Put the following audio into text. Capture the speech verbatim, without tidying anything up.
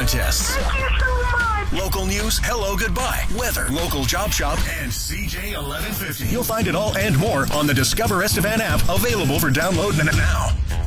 contests. Thank you so much. Local news, hello, goodbye, weather, local job shop, and C J eleven fifty. You'll find it all and more on the Discover Estevan app, available for download now.